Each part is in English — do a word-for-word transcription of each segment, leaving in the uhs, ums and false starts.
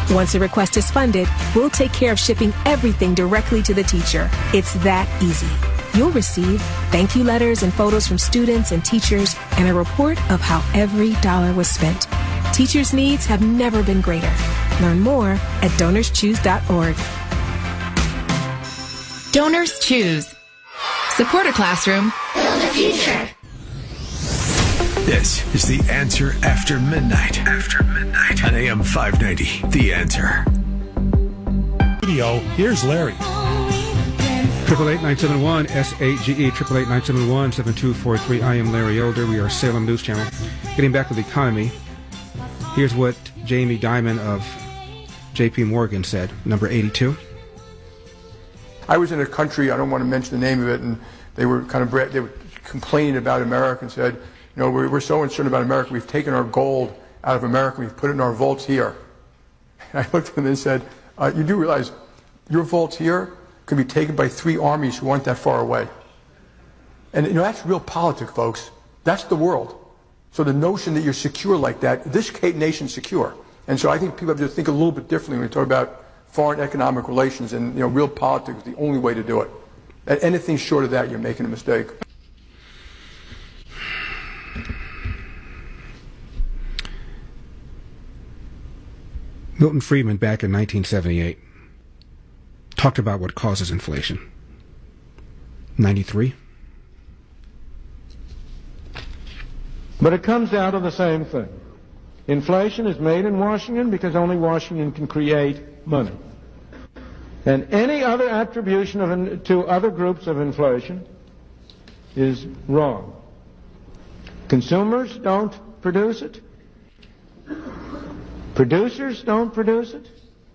Once a request is funded, we'll take care of shipping everything directly to the teacher. It's that easy. You'll receive thank you letters and photos from students and teachers and a report of how every dollar was spent. Teachers' needs have never been greater. Learn more at donors choose dot org. Donors Choose. Support a classroom. Build a future. This is The Answer After Midnight. After Midnight. On A M five ninety. The Answer. Video. Here's Larry. Triple eight nine seven one S A G E. Triple eight nine seven one seven two four three. I am Larry Elder. We are Salem News Channel. Getting back to the economy. Here's what Jamie Dimon of J P Morgan said. Number eighty-two. I was in a country, I don't want to mention the name of it, and they were kind of they were complaining about America and said, you know, we're, we're so concerned about America, we've taken our gold out of America, we've put it in our vaults here. And I looked at them and said, uh, you do realize your vaults here could be taken by three armies who aren't that far away. And you know, that's real politics, folks. That's the world. So the notion that you're secure like that, this nation's secure. And so I think people have to think a little bit differently when we talk about foreign economic relations, and you know, real politics is the only way to do it. At anything short of that, you're making a mistake. Milton Friedman, back in nineteen seventy-eight, talked about what causes inflation. ninety-three. But it comes down to the same thing. Inflation is made in Washington because only Washington can create money. And any other attribution of in, to other groups of inflation is wrong. Consumers don't produce it. Producers don't produce it.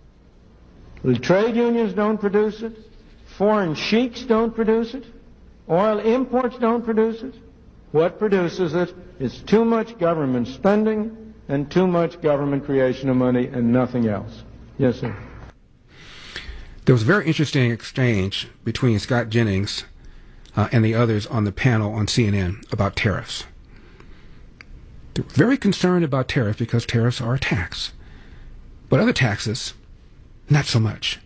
The trade unions don't produce it. Foreign sheiks don't produce it. Oil imports don't produce it. What produces it is too much government spending and too much government creation of money and nothing else. Yes, sir. There was a very interesting exchange between Scott Jennings uh, and the others on the panel on C N N about tariffs. They're very concerned about tariffs because tariffs are a tax. But other taxes, not so much.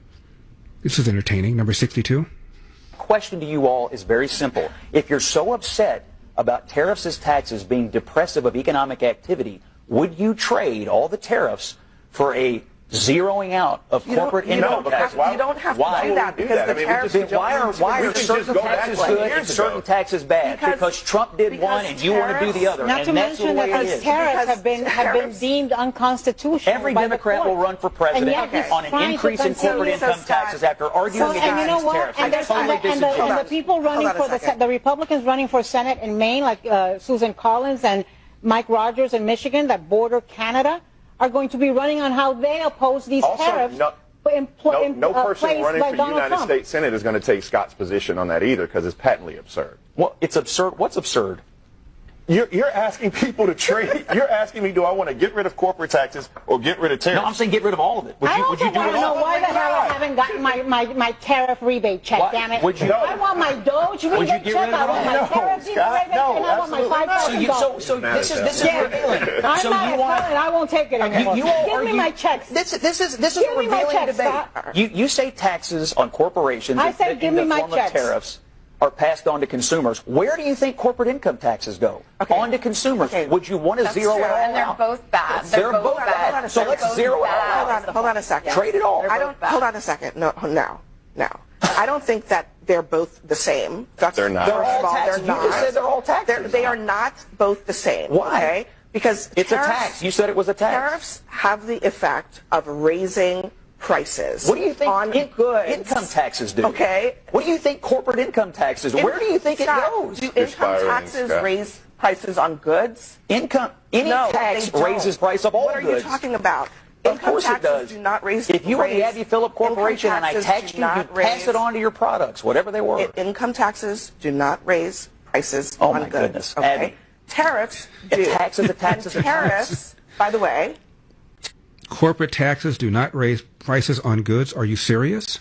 This is entertaining. Number sixty-two. Question to you all is very simple. If you're so upset about tariffs as taxes being depressive of economic activity, would you trade all the tariffs for a zeroing out of you corporate you income don't taxes? Have, you don't have why to do that because that? the I mean, tariffs just, don't why are, why are certain taxes good and certain taxes bad? Because, because Trump did one and you want to do the other. Not and to that's mention the way that it is. tariffs have been, have been deemed unconstitutional. Every by Democrat will run for president okay. on an increase in corporate income so taxes after arguing so, against and you know what? tariffs. And, That's totally and, the, and, the, and the people running for the, the Republicans running for Senate in Maine, like uh, Susan Collins and Mike Rogers in Michigan, that border Canada, are going to be running on how they oppose these also, tariffs. No, no, no person running for the United Trump. States Senate is going to take Scott's position on that either because it's patently absurd. Well, it's absurd. What's absurd? You're, you're asking people to trade. You're asking me, do I want to get rid of corporate taxes or get rid of tariffs? No, I'm saying get rid of all of it. Would I you, would you do want it to know all? why the hell I haven't gotten my, my, my tariff rebate check, Why? damn it. Would you, I want my Doge rebate would you get check, rid of I want my no, tariff Scott, rebate no, check, and I want my five thousand dollars. So, you, so, so this is, this is yeah. revealing. I'm so not you want, I won't take it anymore. You, you all, Give me you, my checks. This, this is, this is give a revealing checks, debate. Scott. You, you say taxes on corporations I say, in, give in me the my form checks. of tariffs are passed on to consumers. Where do you think corporate income taxes go? Okay. On to consumers. Okay. Would you want to That's zero true. it all And they're out? both bad. They're, they're both bad. bad. So let's zero it all out. Hold on, hold on a second. Trade it all. I don't. Hold on a second. No, no, no. I don't think that they're both the same. That's, they're not. They're all all, taxes. they're You just said they're all taxes. They're, they are not both the same. Why? Okay? Because it's tariffs, a tax. You said it was a tax. Tariffs have the effect of raising prices. What do you think on in, goods? Income taxes do? Okay. What do you think corporate income taxes? In, Where do you think Scott, it goes? Do income taxes Scott. raise prices on goods? Income. Any no, tax raises price of all what goods. What are you talking about? Of Income course it does. Do not raise, if you were the raise, Abby Phillip Corporation and I taxed you, you'd pass it on to your products, whatever they were. It, income taxes do not raise prices oh on my goods. Goodness. Okay. Abby. Tariffs do. A tax is a tax is a tariffs, by the way. Corporate taxes do not raise prices on goods. Are you serious?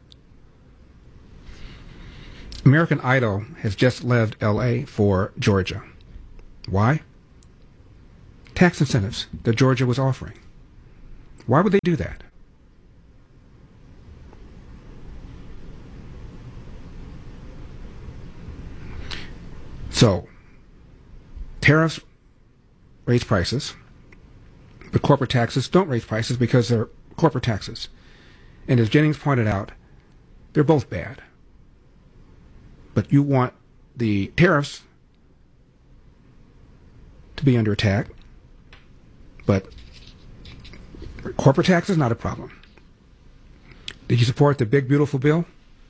American Idol has just left L A for Georgia. Why? Tax incentives that Georgia was offering. Why would they do that? So, tariffs raise prices, but corporate taxes don't raise prices because they're corporate taxes. And as Jennings pointed out, they're both bad. But you want the tariffs to be under attack, but corporate tax is not a problem. Did you support the big, beautiful bill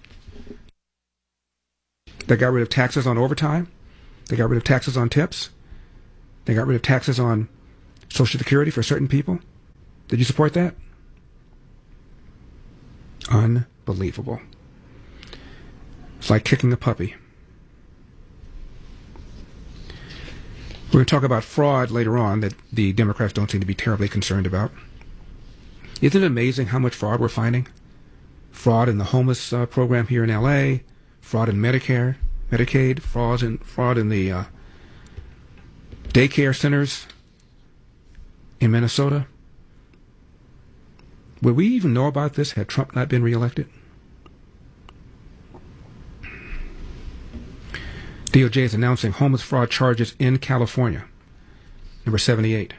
that got rid of taxes on overtime? They got rid of taxes on tips? They got rid of taxes on Social Security for certain people? Did you support that? Unbelievable. It's like kicking a puppy. We're going to talk about fraud later on that the Democrats don't seem to be terribly concerned about. Isn't it amazing how much fraud we're finding? Fraud in the homeless uh, program here in L A, fraud in Medicare, Medicaid, fraud in, fraud in the uh, daycare centers in Minnesota. Would we even know about this had Trump not been reelected? D O J is announcing homeless fraud charges in California. Number seventy-eight.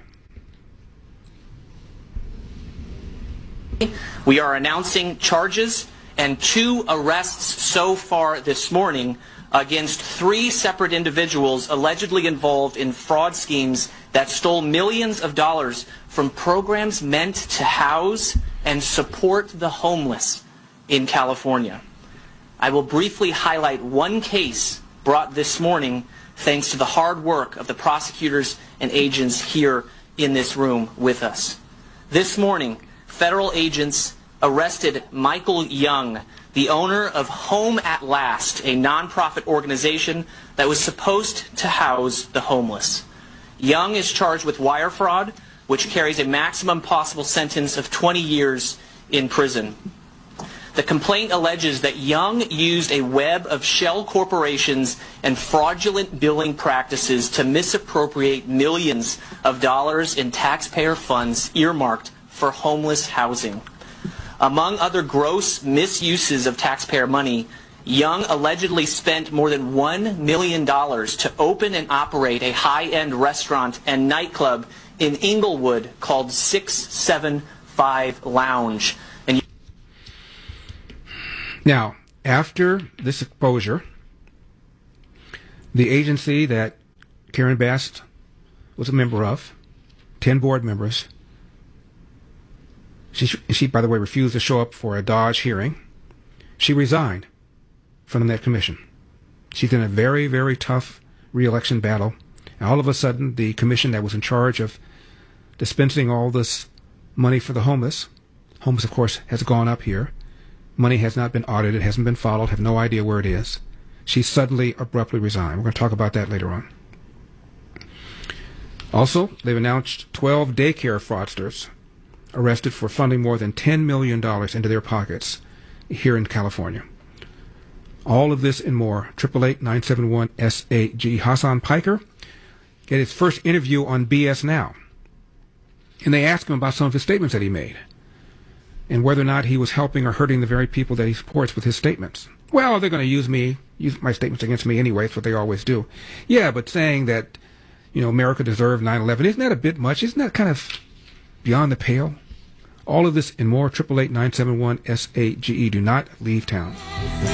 We are announcing charges and two arrests so far this morning against three separate individuals allegedly involved in fraud schemes that stole millions of dollars from programs meant to house and support the homeless in California. I will briefly highlight one case brought this morning thanks to the hard work of the prosecutors and agents here in this room with us. This morning, federal agents arrested Michael Young, the owner of Home at Last, a nonprofit organization that was supposed to house the homeless. Young is charged with wire fraud, which carries a maximum possible sentence of twenty years in prison. The complaint alleges that Young used a web of shell corporations and fraudulent billing practices to misappropriate millions of dollars in taxpayer funds earmarked for homeless housing. Among other gross misuses of taxpayer money, Young allegedly spent more than one million dollars to open and operate a high-end restaurant and nightclub in Inglewood called six seven five Lounge. And now, after this exposure, the agency that Karen Bass was a member of, ten board members, she, she, by the way, refused to show up for a Dodge hearing. She resigned from that commission. She's in a very, very tough re-election battle. And all of a sudden, the commission that was in charge of dispensing all this money for the homeless, homeless, of course, has gone up here. Money has not been audited, hasn't been followed, have no idea where it is. She suddenly, abruptly resigned. We're going to talk about that later on. Also, they've announced twelve daycare fraudsters arrested for funding more than ten million dollars into their pockets here in California. All of this and more. eight eight eight, nine seven one, S A G. Hassan Piker get his first interview on B S Now. And they asked him about some of his statements that he made and whether or not he was helping or hurting the very people that he supports with his statements. Well, they're going to use me, use my statements against me anyway. It's what they always do. Yeah, but saying that, you know, America deserved nine eleven, isn't that a bit much? Isn't that kind of beyond the pale? All of this and more. eight eight eight, nine seven one, S A G E. Do not leave town.